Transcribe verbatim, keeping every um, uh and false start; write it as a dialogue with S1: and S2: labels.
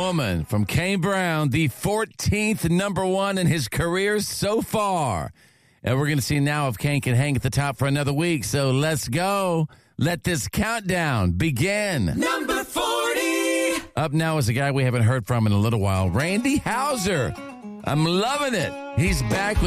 S1: Woman from Kane Brown, the fourteenth number one in his career so far. And we're going to see now if Kane can hang at the top for another week. So let's go. Let this countdown begin.
S2: Number forty.
S1: Up now is a guy we haven't heard from in a little while, Randy Houser. I'm loving it. He's back with